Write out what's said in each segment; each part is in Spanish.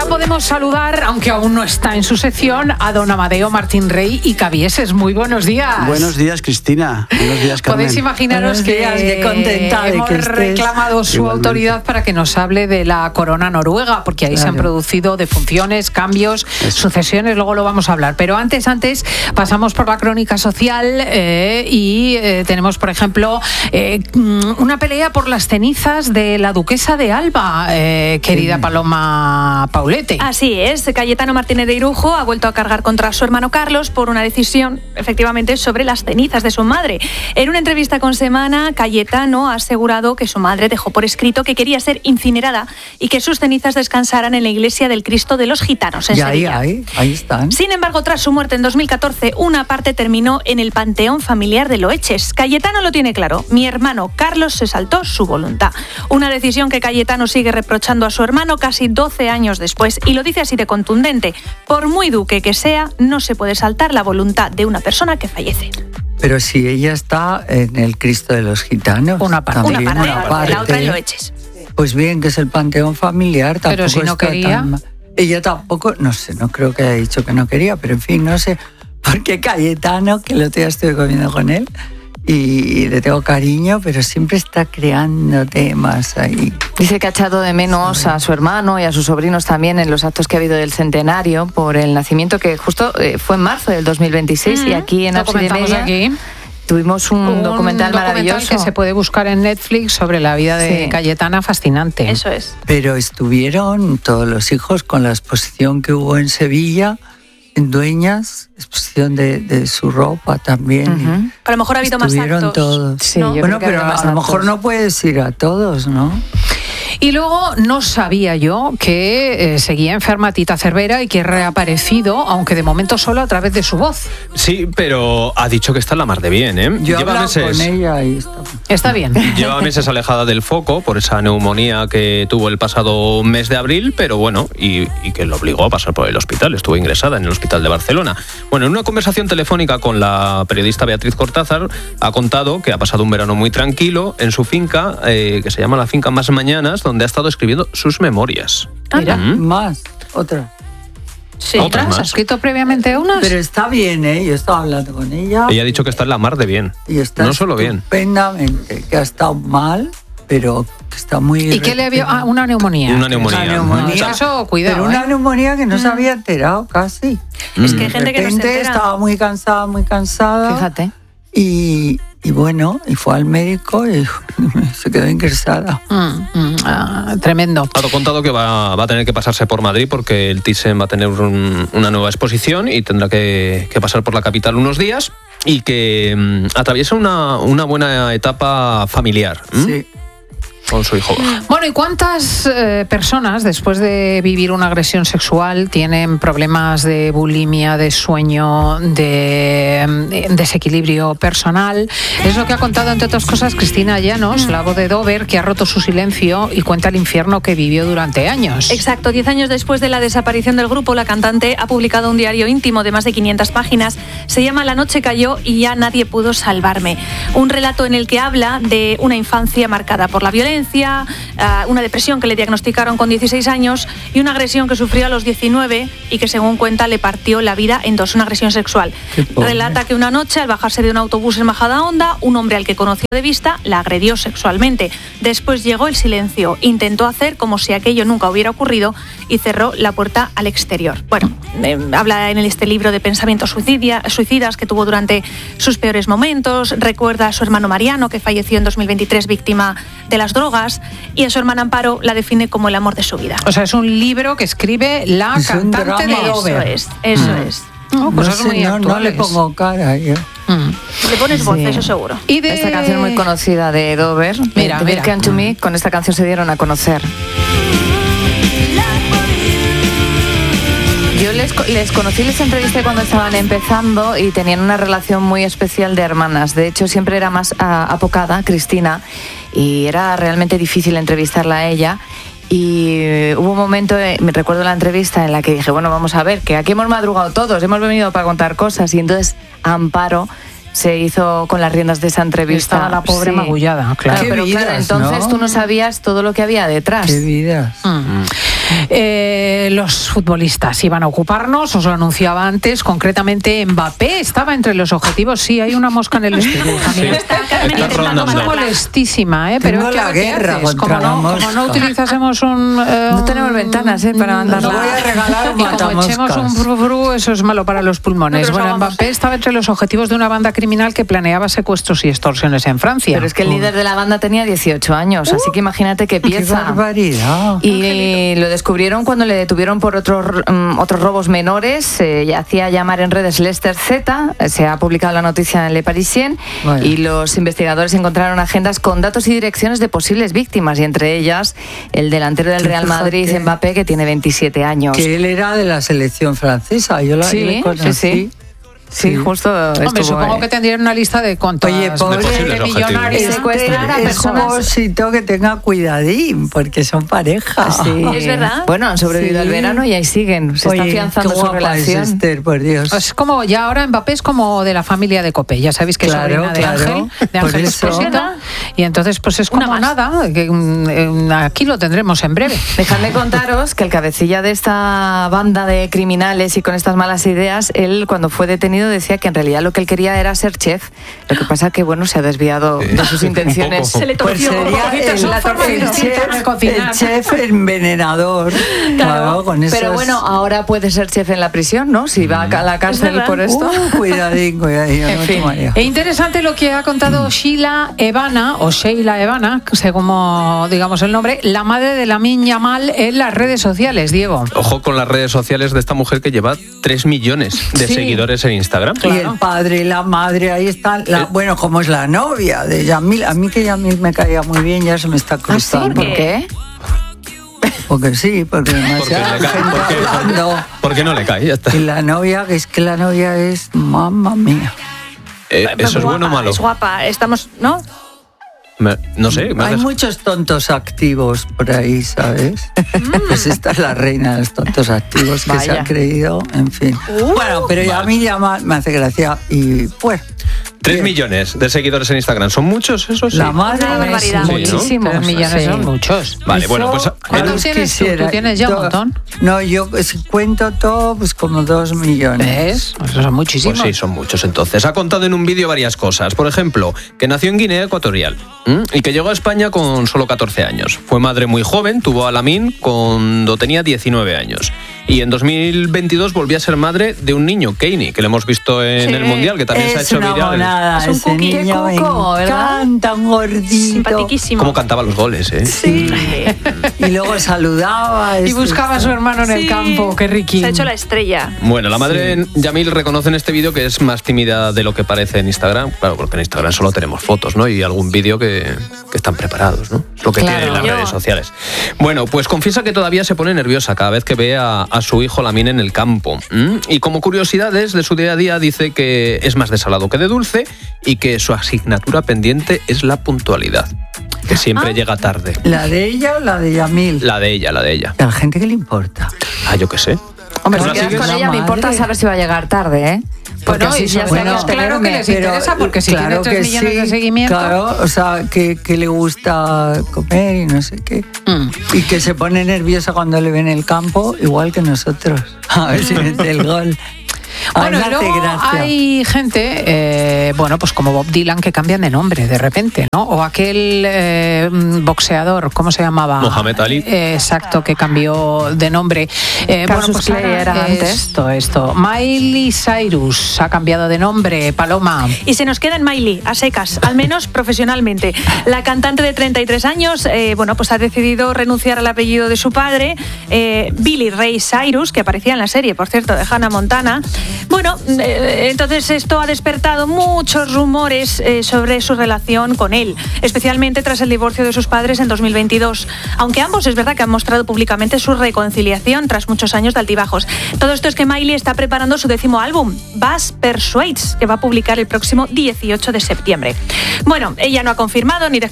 ya podemos saludar, aunque aún no está en su sección, a don Amadeo Martín Rey y Cabieses. Muy buenos días. Buenos días, Cristina. Buenos días, Carmen. Podéis imaginaros que contenta hemos de que estés. reclamado su Igualmente. autoridad para que nos hable de la corona noruega, porque ahí se han producido defunciones, cambios, sucesiones, luego lo vamos a hablar. Pero antes pasamos por la crónica social y tenemos, por ejemplo, una pelea por las cenizas de la duquesa de Alba, querida Paloma Paulete. Así es, Cayetano Martínez de Irujo ha vuelto a cargar contra su hermano Carlos por una decisión, efectivamente, sobre las cenizas de su madre. En una entrevista con Semana, Cayetano ha asegurado que su madre dejó por escrito que quería ser incinerada y que sus cenizas descansaran en la iglesia del Cristo de los Gitanos en Sevilla. Ahí están. Sin embargo, tras su muerte en 2014, una parte terminó en el panteón familiar de Loeches. Cayetano lo tiene claro, mi hermano Carlos se saltó su voluntad. Una decisión que Cayetano sigue reprochando a su hermano casi 12 años después, y lo dice así de contundente: por muy duque que sea, no se puede saltar la voluntad de una persona que fallece. Pero si ella está en el Cristo de los Gitanos. Una parte. La otra en Loeches. Pues bien, que es el panteón familiar. Pero si no está quería. tan mal. Ella tampoco, no sé, no creo que haya dicho que no quería, pero en fin, no sé. Porque Cayetano, que el otro día estuve comiendo con él, y le tengo cariño, pero siempre está creando temas ahí. Dice que ha echado de menos a su hermano y a sus sobrinos también en los actos que ha habido del centenario por el nacimiento, que justo fue en marzo del 2026, y aquí en Ábside Media aquí. Tuvimos un documental maravilloso que se puede buscar en Netflix sobre la vida de Cayetana, fascinante. Eso es. Pero estuvieron todos los hijos con la exposición que hubo en Sevilla, en Dueñas, exposición de su ropa también. A lo mejor ha habido más Estuvieron actos. todos. Sí, yo Bueno, creo que pero ha habido más a lo mejor actos. no puedes ir a todos, ¿no? Y luego no sabía yo que seguía enferma Tita Cervera y que ha reaparecido, aunque de momento solo a través de su voz. Sí, pero ha dicho que está en la mar de bien, ¿eh? Yo he hablado con ella y está bien. Lleva meses alejada del foco por esa neumonía que tuvo el pasado mes de abril, pero bueno, y que lo obligó a pasar por el hospital. Estuvo ingresada en el hospital de Barcelona. Bueno, en una conversación telefónica con la periodista Beatriz Cortázar, ha contado que ha pasado un verano muy tranquilo en su finca, que se llama la finca Más Mañanas, donde ha estado escribiendo sus memorias. Mira. Otra. Sí, Otras más. ¿Has escrito previamente unas? Pero está bien, ¿eh? Yo estaba hablando con ella. Ella ha dicho que está en la mar de bien. Y está no solo bien. Estupendamente, que ha estado mal, pero que está muy... ¿Y qué le había? Una neumonía. Una neumonía. Una neumonía. Eso, cuidado. Pero una neumonía que no se había enterado casi. Es que hay gente que no se entera. Estaba muy cansada. Fíjate. Y bueno, y fue al médico y se quedó ingresada. Tremendo. Ha contado que va a tener que pasarse por Madrid porque el Thyssen va a tener una nueva exposición y tendrá que pasar por la capital unos días, y que atraviesa una buena etapa familiar. Sí. Con su hijo. Bueno, ¿y cuántas personas después de vivir una agresión sexual tienen problemas de bulimia, de sueño, de desequilibrio personal? Es lo que ha contado, entre otras cosas, Cristina Llanos, la voz de Dover, que ha roto su silencio y cuenta el infierno que vivió durante años. Exacto, 10 años después de la desaparición del grupo, la cantante ha publicado un diario íntimo de más de 500 páginas. Se llama La noche cayó y ya nadie pudo salvarme. Un relato en el que habla de una infancia marcada por la violencia, una depresión que le diagnosticaron con 16 años y una agresión que sufrió a los 19 y que, según cuenta, le partió la vida en dos, una agresión sexual. Relata que una noche, al bajarse de un autobús en Majadahonda, un hombre al que conoció de vista la agredió sexualmente. Después llegó el silencio, intentó hacer como si aquello nunca hubiera ocurrido y cerró la puerta al exterior. Bueno, habla en este libro de pensamientos suicidas que tuvo durante sus peores momentos, recuerda a su hermano Mariano, que falleció en 2023 víctima de las drogas, y a su hermana Amparo la define como el amor de su vida. O sea, es un libro que escribe la cantante de Dover. Eso es. No le pongo cara yo. Le pones voz, eso seguro. Y de esta canción muy conocida de Dover, Mira. Welcome to Me, con esta canción se dieron a conocer. Yo les conocí, les entrevisté cuando estaban empezando y tenían una relación muy especial de hermanas. De hecho, siempre era más apocada, Cristina, y era realmente difícil entrevistarla a ella. Y hubo un momento, me recuerdo la entrevista en la que dije, bueno, vamos a ver, que aquí hemos madrugado todos, hemos venido para contar cosas. Y entonces Amparo se hizo con las riendas de esa entrevista. Estaba la pobre magullada, claro. Claro, pero vidas, claro, entonces ¿no? tú no sabías todo lo que había detrás. Qué vidas. los futbolistas iban a ocuparnos, os lo anunciaba antes, concretamente Mbappé estaba entre los objetivos. Sí, hay una mosca en el estudio. Sí, está molestísima, pero tengo es que la guerra contra como no utilizásemos un... no tenemos ventanas para andar. No voy a regalar un y como echemos un frufru, eso es malo para los pulmones. Bueno, Mbappé estaba entre los objetivos de una banda criminal que planeaba secuestros y extorsiones en Francia. Pero es que el líder de la banda tenía 18 años, así que imagínate qué pieza. ¡Qué barbaridad! Y lo descubrieron cuando le detuvieron por otros robos menores. Hacía llamar en redes Lester Z. Se ha publicado la noticia en Le Parisien. Bueno. Y los investigadores encontraron agendas con datos y direcciones de posibles víctimas, y entre ellas el delantero del Real Madrid, Mbappé, que tiene 27 años. Que él era de la selección francesa. Yo le conocí. Sí, justo. Hombre, supongo que tendrían una lista de cuántos millonarios secuestrar a personas. Que tenga cuidadín, porque son parejas. Sí. Es verdad. Bueno, han sobrevivido al verano y ahí siguen. Se está afianzando su relación. Es Esther, por Dios. Es como, ya ahora Mbappé es como de la familia de Copé. Ya sabéis que es sobrina de Ángel Expósito. Y entonces, pues es como nada. Que, aquí lo tendremos en breve. Dejadme contaros que el cabecilla de esta banda de criminales y con estas malas ideas, él cuando fue detenido decía que en realidad lo que él quería era ser chef. Lo que pasa que, bueno, se ha desviado de sus intenciones. Se le torció el chef envenenador. Claro, pero bueno, ahora puede ser chef en la prisión, ¿no? Si va a la cárcel por esto. Cuidadín. En fin. Es interesante lo que ha contado Sheila Evana, según digamos el nombre, la madre de Lamine Yamal en las redes sociales, Diego. Ojo con las redes sociales de esta mujer que lleva 3 millones de seguidores en Instagram. Claro. Y el padre, la madre, ahí están. Bueno, como es la novia de Yamil. A mí que Yamil me caía muy bien, ya se me está cruzando. ¿Por qué? Porque sí, porque demasiada gente hablando. ¿Por qué no le cae? Ya está. Y la novia, que es que la novia es mamma mía. ¿Eso es bueno o malo? Es guapa, estamos, ¿no? No sé. Hay muchos tontos activos por ahí, ¿sabes? Pues esta es la reina de los tontos activos que se han creído, en fin. Bueno, pero a mí me hace gracia y pues... 3 millones de seguidores en Instagram. ¿Son muchos esos? Sí. La madre barbaridad. Muchísimos. 3 millones son muchos. Vale, bueno, pues... ¿Cuántos tienes tú? ¿Tú tienes ya un montón? No, yo cuento todo, pues como 2 millones. ¿Ves? Esos son muchísimos. Pues sí, son muchos entonces. Ha contado en un vídeo varias cosas. Por ejemplo, que nació en Guinea Ecuatorial y que llegó a España con solo 14 años. Fue madre muy joven, tuvo a Lamine cuando tenía 19 años. Y en 2022 volvió a ser madre de un niño, Keini, que lo hemos visto en el Mundial, que también se ha hecho viral. Es un cookie, niño cuco, ¿verdad? Tan gordito. Simpatiquísimo. Cómo cantaba los goles, ¿eh? Sí. Y luego saludaba. Y buscaba a su hermano en el campo, qué riquín. Se ha hecho la estrella. Bueno, la madre Yamil reconoce en este vídeo que es más tímida de lo que parece en Instagram. Claro, porque en Instagram solo tenemos fotos, ¿no? Y algún vídeo que están preparados, ¿no? Es lo que tienen las redes sociales. Bueno, pues confiesa que todavía se pone nerviosa cada vez que ve a su hijo Lamine en el campo. Y como curiosidades de su día a día dice que es más de salado que de dulce y que su asignatura pendiente es la puntualidad. Que siempre llega tarde. ¿La de ella o la de Yamil? La de ella. ¿A la gente qué le importa? Yo qué sé. Hombre, si quedas con ella me importa saber si va a llegar tarde, ¿eh? Porque así ya claro que les interesa, porque si tiene 3 millones de seguimiento... Claro, o sea, que le gusta comer y no sé qué. Y que se pone nerviosa cuando le ven el campo, igual que nosotros. A ver si mete el gol. Bueno, y luego hay gente, pues como Bob Dylan, que cambian de nombre de repente, ¿no? O aquel boxeador, ¿cómo se llamaba? Mohamed Ali. Exacto, que cambió de nombre. Pues Clay era antes. Esto. Miley Cyrus ha cambiado de nombre, Paloma. Y se nos queda en Miley, a secas, al menos profesionalmente. La cantante de 33 años, pues ha decidido renunciar al apellido de su padre, Billy Ray Cyrus, que aparecía en la serie, por cierto, de Hannah Montana. Bueno, entonces esto ha despertado muchos rumores sobre su relación con él, especialmente tras el divorcio de sus padres en 2022. Aunque ambos es verdad que han mostrado públicamente su reconciliación tras muchos años de altibajos. Todo esto es que Miley está preparando su 10º álbum, Bass Persuades, que va a publicar el próximo 18 de septiembre. Bueno, ella no ha confirmado ni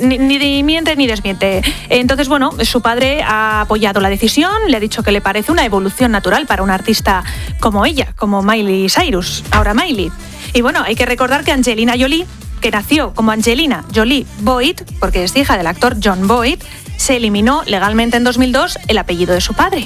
miente ni desmiente. Entonces, bueno, su padre ha apoyado la decisión, le ha dicho que le parece una evolución natural para una artista como ella, como Miley Cyrus, ahora Miley. Y bueno, hay que recordar que Angelina Jolie, que nació como Angelina Jolie Boyd, porque es hija del actor John Boyd, se eliminó legalmente en 2002 el apellido de su padre.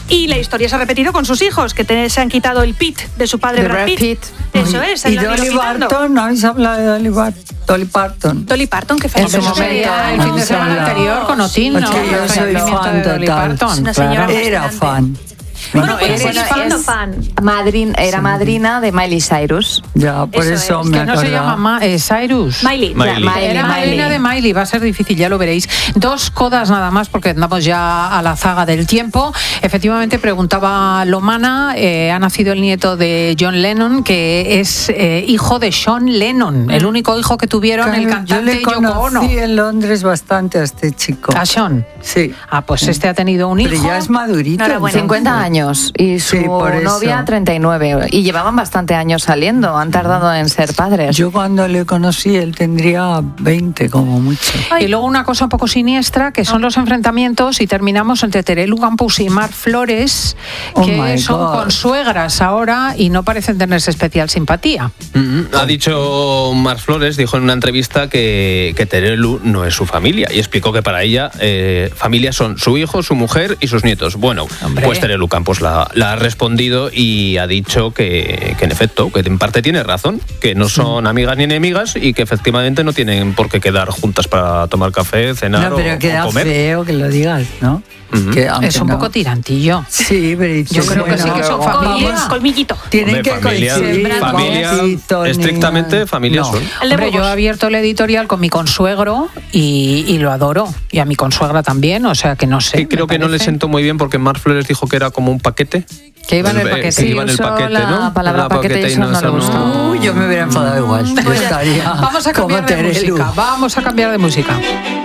Y la historia se ha repetido con sus hijos, que se han quitado el Pitt de su padre Brad Pitt. Eso es. ¿Y Dolly Parton? ¿No habéis hablado de Dolly Parton? Dolly Parton, que en su momento, el fin de semana anterior con Otín, ¿no? Porque yo soy fan total. Una señora era fan. Bueno, es fan. Era madrina de Miley Cyrus. Ya, por eso me acordaba. No se llama Cyrus. Miley. Era madrina de Miley, va a ser difícil, ya lo veréis. 2 codas nada más, porque andamos ya a la zaga del tiempo. Efectivamente, preguntaba Lomana, ha nacido el nieto de John Lennon, que es hijo de Sean Lennon, el único hijo que tuvieron el cantante Yoko Ono. Yo le conocí en Londres bastante a este chico. ¿A Sean? Sí. Pues este ha tenido un hijo. Pero ya es madurito. 50 años. Y su novia 39. Y llevaban bastante años saliendo. Han tardado en ser padres. Yo cuando le conocí, él tendría 20 como mucho. Y luego una cosa un poco siniestra, que son los enfrentamientos, y terminamos entre Terelu Campos y Mar Flores, que son consuegras ahora y no parecen tenerse especial simpatía. Ha dicho Mar Flores, dijo en una entrevista que Terelu no es su familia, y explicó que para ella familia son su hijo, su mujer y sus nietos. Bueno, pues Terelu Campos la ha respondido y ha dicho que en efecto, que en parte tiene razón, que no son amigas ni enemigas y que efectivamente no tienen por qué quedar juntas para tomar café, cenar o comer. Pero queda feo que lo digas, ¿no? Que, es un poco tirantillo. Sí, pero yo creo que sí que son familias. Colmillito. Tienen que coincidir. Familia, estrictamente familia son. Hombre, yo he abierto el editorial con mi consuegro y lo adoro. Y a mi consuegra también, o sea que no sé. Sí, creo que no le sentó muy bien porque Mar Flores dijo que era como un paquete. Que iba en el paquete. Sí, la palabra paquete y eso no le gustó. Yo me hubiera enfadado igual. Vamos a cambiar de música. Vamos a cambiar de música.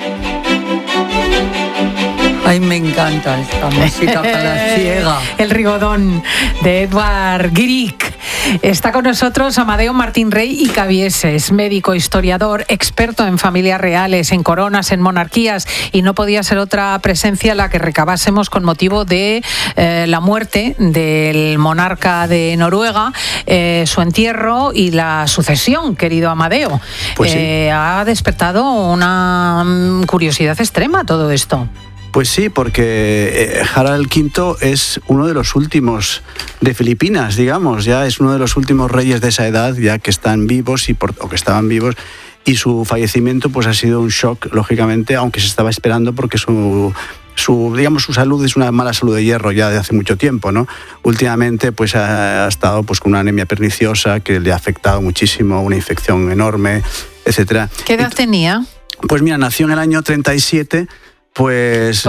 Ay, me encanta esta música palaciega. El Rigodón de Edward Grieg. Está con nosotros Amadeo Martín Rey y Cabieses, médico, historiador, experto en familias reales, en coronas, en monarquías, y no podía ser otra presencia la que recabásemos con motivo de la muerte del monarca de Noruega, su entierro y la sucesión, querido Amadeo. Pues sí. Ha despertado una curiosidad extrema todo esto. Pues sí, porque Harald V es uno de los últimos de Filipinas, digamos, ya es uno de los últimos reyes de esa edad, ya que están vivos o que estaban vivos, y su fallecimiento pues ha sido un shock, lógicamente, aunque se estaba esperando porque su salud es una mala salud de hierro ya de hace mucho tiempo, ¿no? Últimamente pues ha estado pues con una anemia perniciosa que le ha afectado muchísimo, una infección enorme, etcétera. ¿Qué edad tenía? Pues mira, nació en el año 37. Pues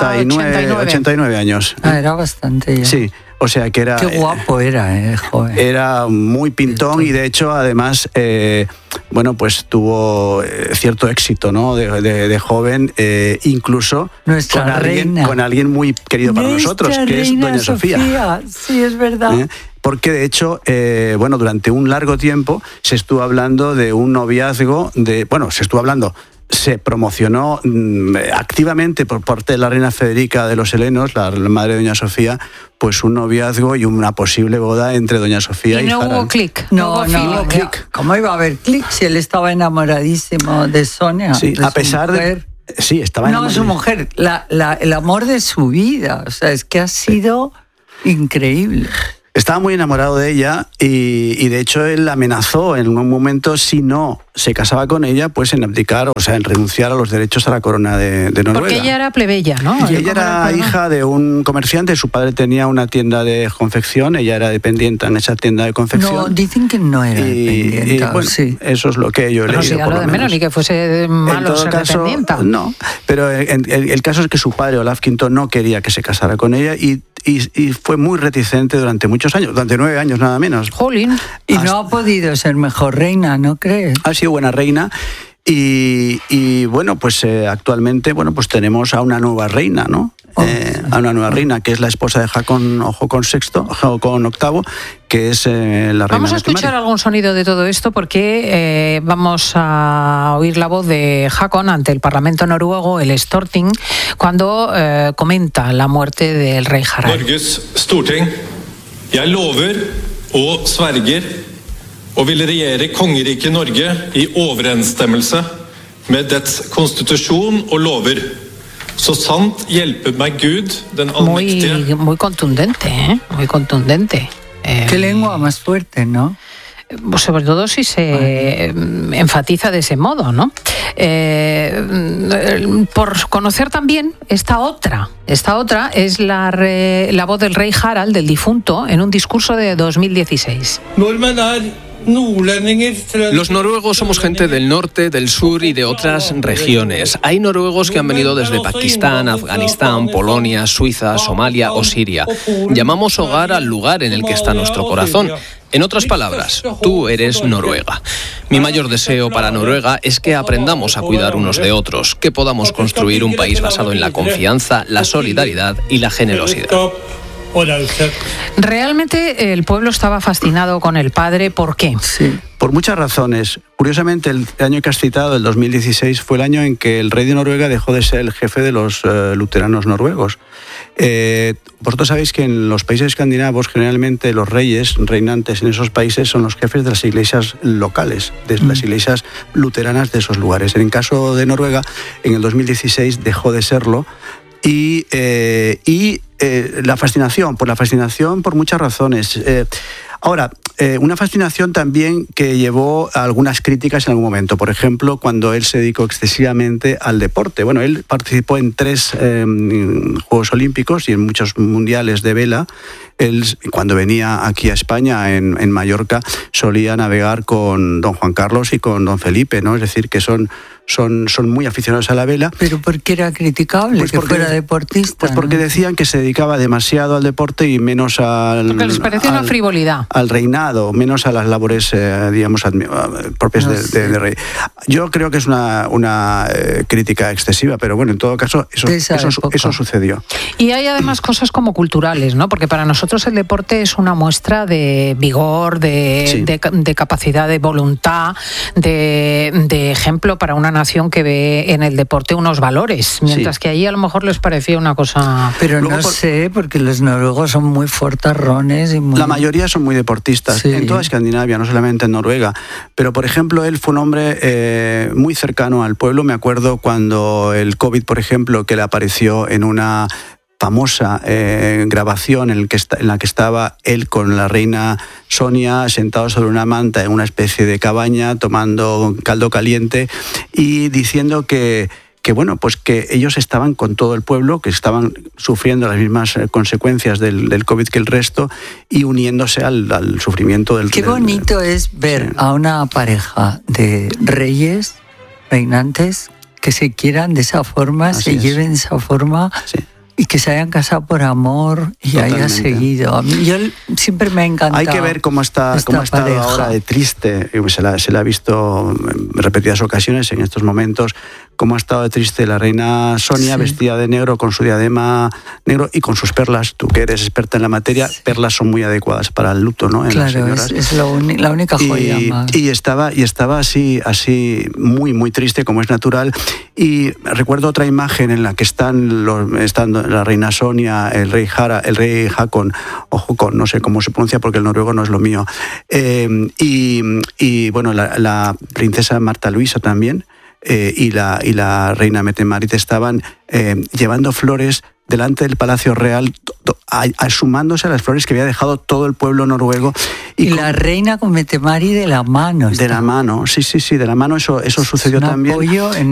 89 años. Era bastante ya. Sí, o sea que era... Qué guapo era, joven. Era muy pintón y de hecho, además, pues tuvo cierto éxito, ¿no? De joven, incluso con alguien muy querido para nosotros, que es Doña Sofía. Sí, es verdad. Porque de hecho, durante un largo tiempo se estuvo hablando de un noviazgo se promocionó activamente por parte de la reina Federica de los Helenos, la madre de Doña Sofía, pues un noviazgo y una posible boda entre Doña Sofía y no Harald. Hubo clic. No hubo clic. ¿Cómo iba a haber clic si él estaba enamoradísimo de Sonia? Sí, de a pesar de... Sí, estaba enamorado. No, su mujer, el amor de su vida. O sea, es que ha sido increíble. Estaba muy enamorado de ella y de hecho él amenazó en un momento, si no se casaba con ella, pues en abdicar, o sea, en renunciar a los derechos a la corona de Noruega. Porque ella era plebeya, ¿no? Y ella era hija de un comerciante, su padre tenía una tienda de confección, ella era dependiente en esa tienda de confección. No, dicen que no era dependiente. Y bueno, sí. Eso es lo que yo he leído. Sí, por lo menos, ni que fuese malo ser dependiente. No, pero el caso es que su padre, Olaf V, no quería que se casara con ella y fue muy reticente durante muchos años, durante 9 años nada menos. Jolín. Y no ha podido ser mejor reina, ¿no crees? Ha sido buena reina y bueno, pues actualmente pues tenemos a una nueva reina, ¿no? A una nueva reina, que es la esposa de Haakon VIII, que es la reina. Vamos a escuchar algún sonido de todo esto porque vamos a oír la voz de Haakon ante el Parlamento noruego, el Storting, cuando comenta la muerte del rey Harald. Norges Storting, jeg lover og sverger og vil regjere kongeriket Norge i overensstemmelse med dets konstitusjon og lover. Så sant hjelpe meg Gud, den allmektige. Muy contundente, ¿eh? Muy contundente. Qué lengua más fuerte, ¿no? Sobre todo si se enfatiza de ese modo, ¿no? Por conocer también esta otra es la voz del rey Harald, del difunto, en un discurso de 2016. Los noruegos somos gente del norte, del sur y de otras regiones. Hay noruegos que han venido desde Pakistán, Afganistán, Polonia, Suiza, Somalia o Siria. Llamamos hogar al lugar en el que está nuestro corazón. En otras palabras, tú eres Noruega. Mi mayor deseo para Noruega es que aprendamos a cuidar unos de otros, que podamos construir un país basado en la confianza, la solidaridad y la generosidad. Realmente el pueblo estaba fascinado con el padre. ¿Por qué? Sí, por muchas razones. Curiosamente, el año que has citado, el 2016, fue el año en que el rey de Noruega dejó de ser el jefe de los luteranos noruegos. Vosotros sabéis que en los países escandinavos generalmente los reyes reinantes en esos países son los jefes de las iglesias locales, de las iglesias luteranas de esos lugares. En el caso de Noruega, en el 2016 dejó de serlo. Y la fascinación por muchas razones. Ahora, una fascinación también que llevó a algunas críticas en algún momento. Por ejemplo, cuando él se dedicó excesivamente al deporte. Bueno, él participó en 3 Juegos Olímpicos y en muchos mundiales de vela. Él, cuando venía aquí a España, en Mallorca, solía navegar con don Juan Carlos y con don Felipe, ¿no? Es decir, que son muy aficionados a la vela. ¿Pero por qué era criticable pues que fuera deportista? Pues porque decían que se dedicaba demasiado al deporte y menos porque les parecía una frivolidad. Al reinado, menos a las labores, digamos, propias de rey. Yo creo que es una crítica excesiva, pero bueno, en todo caso, eso sucedió. Y hay además cosas como culturales, ¿no? Porque para nosotros el deporte es una muestra de vigor, de capacidad, de voluntad, de ejemplo para una nación que ve en el deporte unos valores, mientras que allí a lo mejor les parecía una cosa... Pero luego, no sé, porque los noruegos son muy fortarrones y muy... La mayoría son muy deportistas, en toda Escandinavia, no solamente en Noruega. Pero, por ejemplo, él fue un hombre muy cercano al pueblo. Me acuerdo cuando el COVID, por ejemplo, que le apareció en una famosa grabación en la que estaba él con la reina Sonia sentados sobre una manta en una especie de cabaña tomando caldo caliente y diciendo que bueno, pues que ellos estaban con todo el pueblo, que estaban sufriendo las mismas consecuencias del COVID que el resto y uniéndose al sufrimiento del... Qué bonito es ver a una pareja de reyes, reinantes, que se quieran de esa forma, se lleven de esa forma... Sí. Y que se hayan casado por amor y haya seguido. A mí, yo siempre me ha encantado. Hay que ver cómo ha estado ahora de triste. Se la ha visto en repetidas ocasiones en estos momentos. Cómo ha estado de triste la reina Sonia, vestida de negro, con su diadema negro y con sus perlas. Tú que eres experta en la materia, perlas son muy adecuadas para el luto, ¿no? Claro, es la única joya más. Y estaba así muy, muy triste, como es natural. Y recuerdo otra imagen en la que están la reina Sonia, el rey Håkon, o Håkon, no sé cómo se pronuncia porque el noruego no es lo mío. Y bueno, la princesa Marta Luisa también. Y la reina Mette-Marit estaban llevando flores delante del Palacio Real, sumándose a las flores que había dejado todo el pueblo noruego. Y la reina con Mette-Marit de la mano. De la mano, sí, de la mano, eso sucedió también. Apoyo en